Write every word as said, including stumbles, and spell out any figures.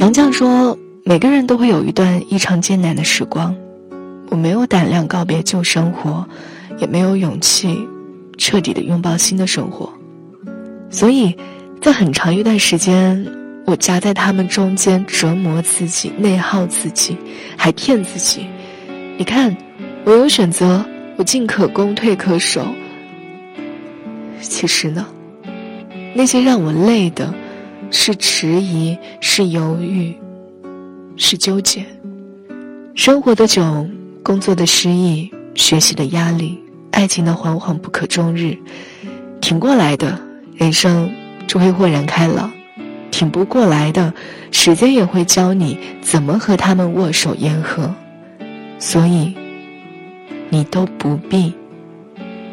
杨绛说，每个人都会有一段异常艰难的时光，我没有胆量告别旧生活，也没有勇气彻底的拥抱新的生活，所以在很长一段时间，我夹在他们中间折磨自己，内耗自己，还骗自己，你看我有选择，我进可攻退可守。其实呢，那些让我累的是迟疑，是犹豫，是纠结。生活的囧，工作的失意，学习的压力，爱情的惶惶不可终日，挺过来的，人生就会豁然开朗；挺不过来的，时间也会教你怎么和他们握手言和。所以你都不必